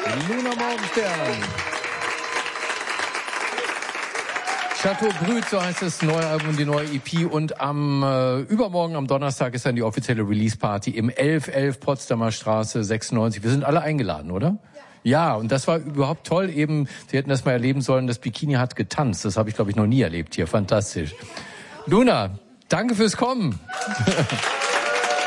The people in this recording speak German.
Luna Morgenstern. Chateau Brut, so heißt das neue Album, die neue EP. Und am übermorgen, am Donnerstag, ist dann die offizielle Release-Party im 1111 Potsdamer Straße 96. Wir sind alle eingeladen, oder? Ja, und das war überhaupt toll. Eben, Sie hätten das mal erleben sollen, das Bikini hat getanzt. Das habe ich, glaube ich, noch nie erlebt hier. Fantastisch. Luna, danke fürs Kommen.